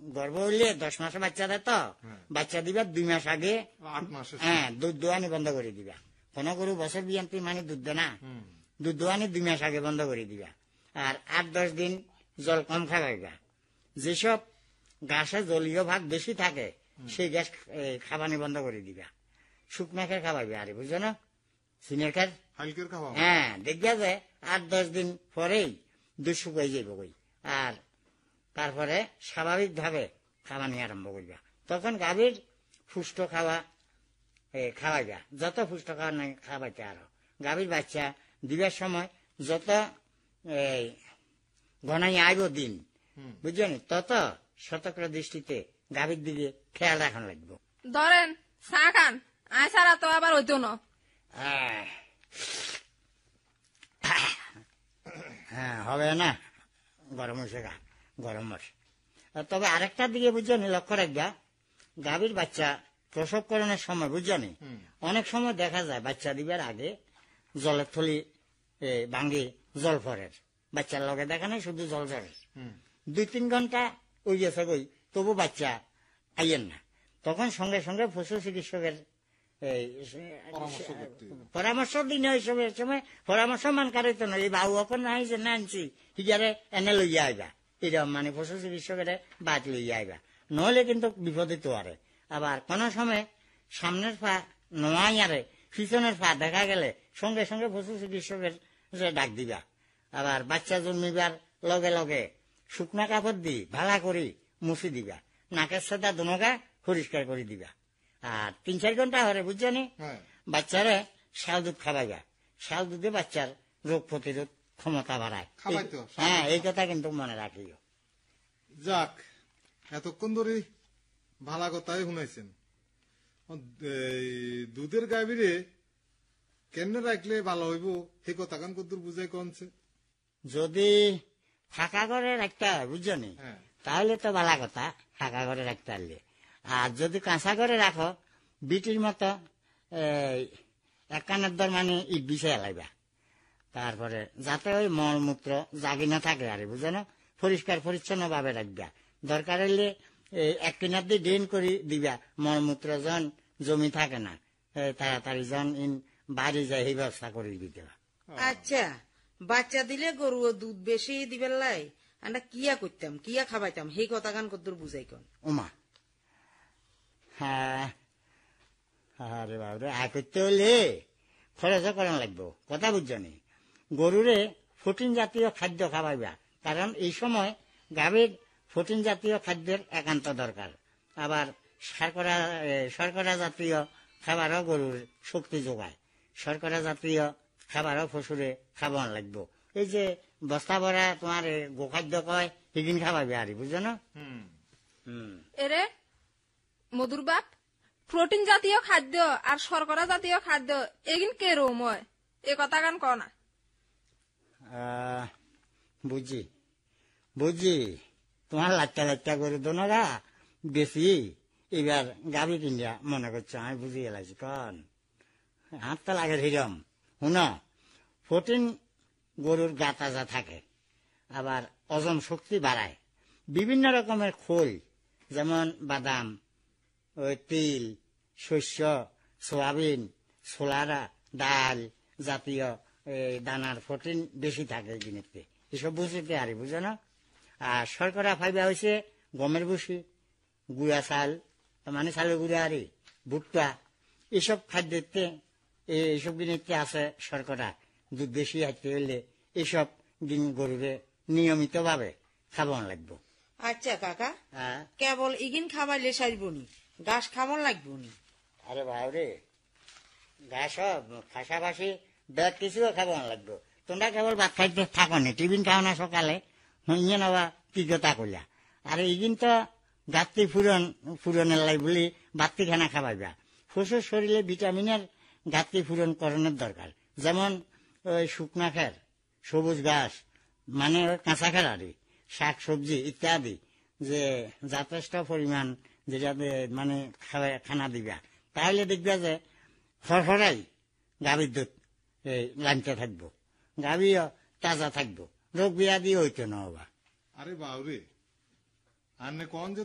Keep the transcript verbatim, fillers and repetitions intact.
গর্ভ হইলে দশ মাসে বাচ্চা দেয় তো বাচ্চা দিবা দুই মাস আগে হ্যাঁ দুধ দোয়ানি বন্ধ করে দিবা। কোন গরু বছর বিয়ান্তি মানে দুধ দেয় না, দুধ দোয়ানি দুই মাস আগে বন্ধ করে দিবা। আর আট দশ দিন জল কম খাওয়াইবা। যেসব ঘাসে জলীয় ভাগ বেশি থাকে সেই গ্যাস খাবানি বন্ধ করে দিবা। শুকনা খেয়ে খাওয়াইবে আরে বুঝছো না, সিনের খের হ্যাঁ দেখবা যে আট দশ দিন পরেই দুধ শুকাই যাইব কই। আর তারপরে স্বাভাবিক ভাবে খাওয়ানি আরম্ভ করবা। তখন গাভীর পুষ্ট খাওয়া খাওয়াইবা, যত পুষ্ট খাওয়া নাই খাওয়াইতে আরো। গাভীর বাচ্চা দিবার সময় যত ঘনাই আইব দিন বুঝছেন তত সতর্ক দৃষ্টিতে গাভীর দিকে খেয়াল রাখানো লাগবে। ধরেন চা খান আয় সারা তো আবার হইতো না। হ্যাঁ হবে না, গরম হয়েছে গা গরম মাস। তবে আরেকটা দিকে বুঝছেন লক্ষ্য রাখবা, গাভীর বাচ্চা প্রসব করানোর সময় বুঝছেন অনেক সময় দেখা যায় বাচ্চা দিবার আগে জলের থলি ভাঙ্গি জল ফরের, বাচ্চার লগে দেখা নাই শুধু জল ঝরে। দুই তিন ঘন্টা ওই গেছে কই তবু বাচ্চা আইয়েন না, তখন সঙ্গে সঙ্গে পশু চিকিৎসকের পরামর্শ দিন ওই সময় পরামর্শ মান কারো না এই বাবু অকন নাই যে না আনছি হিজারে এনে লইয়া আইবা, এরকম মানে পশু চিকিৎসকের বাদ লইয়া আইবা, নহলে কিন্তু বিপদে তো আরে। আবার কোন সময় সামনের পা নোয়াই আরে পিছনের পা দেখা গেলে সঙ্গে সঙ্গে পশু চিকিৎসকের ডাক দিবা। আবার বাচ্চা জন্মিবার লগে লগে শুকনা কাপড় দি ভালা করি মুছি দিবা, নাকের সাদা দুনগা পরিষ্কার করে দিবা। আর তিন চার ঘন্টা হরে বুঝছনি বাচ্চারে শাল দুধ খাওয়াইবা, শাল দুধে বাচ্চার রোগ প্রতিরোধ ক্ষমতা বাড়ায়। হ্যাঁ এই কথা কিন্তু মনে রাখিও। যাক এতক্ষণ ধরে ভালা কথাই শুনাইছেন। দুধের গাভীরে কেমনে রাখলে ভালো হইব সেই কথা কান কদ্দুর বুঝাই কনছে। যদি ফাঁকা ঘরে রাখতে হয় বুঝছনি তাহলে তো ভালা কথা, ফাঁকা ঘরে রাখতে পারলে। আর যদি কাঁচা ঘরে রাখো বিটির মতো এক কানের দর মানে ইট বিছাই লাইবা, তারপরে যাতে ওই মলমূত্র জাগি না থাকে আরে বুঝে না, পরিষ্কার পরিচ্ছন্ন ভাবে রাখবা। দরকার হইলে এক কিনার দিয়ে ড্রেন করে দিবা, মলমূত্র জন জমি থাকে না তাড়াতাড়ি জন ইন বাড়ি যায় এই ব্যবস্থা করে দিতে। আচ্ছা বাচ্চা দিলে গরু দুধ বেশি দিবে লাই আমরা কিয়া করতাম কিয়া খাবাইতাম সেই কথা গান কদ্দুর বুঝাই কন। ওমা হ্যাঁ আরে বাবরে আয় করতে হলে খরচ করান লাগবো কথা বুঝছনি। গরুরে প্রোটিন জাতীয় খাদ্য খাওয়াইবা, কারণ এই সময় গাভীর প্রোটিন জাতীয় খাদ্যের একান্ত দরকার। আবার শর্করা শর্করা জাতীয় খাবারও গরুর শক্তি যোগায়, শর্করা জাতীয় খাবারও পশুরে খাওয়ান লাগবো। এই যে বস্তা ভরা তোমার গোখাদ্য কয় সেদিন খাওয়াবে আর বুঝছো না। এরে মধুর বাপ প্রোটিন জাতীয় খাদ্য আর শর্করা জাতীয় খাদ্য এগিন কে রোম হয় এ কথা গান কনা। বুঝি বুঝি তোমার লাট্টা লাট্টা করে দোনরা বেশি এবার গাভী কিনিয়া মনে করছো আমি বুঝি গেলাছি কন হাতটা লাগে হিরম। শুন প্রোটিন গরুর গা তাজা থাকে, আবার ওজন শক্তি বাড়ায়। বিভিন্ন রকমের খোল যেমন বাদাম, ওই তিল, শস্য, সোয়াবিন, ছোলারা, ডাল জাতীয় দানার প্রোটিন বেশি থাকে জিনিসতে, এসব বুঝিতে আরে বুঝো না। আর শর্করা ফাইবা হয়েছে গমের ভুসি, গুড়া চাল মানে চালের গুড়া আরে ভুট্টা, এসব খাদ্যতে এইসব জিনিসতে আছে শর্করা। দুধ বেশি হাঁটতে হইলে এইসব দিন গরুরে নিয়মিত ভাবে খাওয়ান লাগবো। আচ্ছা কাকা কেবল ইগিন খাওয়াইলে সারবনি ঘাস খাওয়ান লাগবো নি? আরে বাবরে ঘাস পাশাপাশি ব্যাগ কিছুও খাওয়ান লাগবো। তোমরা কেবল ভাত খাইতে থাকো নি, টিফিন খাও না সকালে ইয়ে নেওয়া কি কথা কইলা। আর ইগিন তো ঘাটতি ফুরন ফুরনের লাই বলি বাড়তি খানা খাওয়াইবা। পশুর শরীরে ভিটামিনের ঘাটতি পূরণ করানোর দরকার, যেমন ওই শুকনা খের, সবুজ ঘাস মানে কাঁচা খের আরে শাক সবজি ইত্যাদি, যে যথেষ্ট পরিমাণ যেটাতে মানে খানা দিবা, তাহলে দেখবা যে ফরফরাই গাভীর দুধ লাইনতে থাকবো, গাভীও তাজা থাকবো, রোগ ব্যাধি হইতো না। আরে বাবরে আনে কোন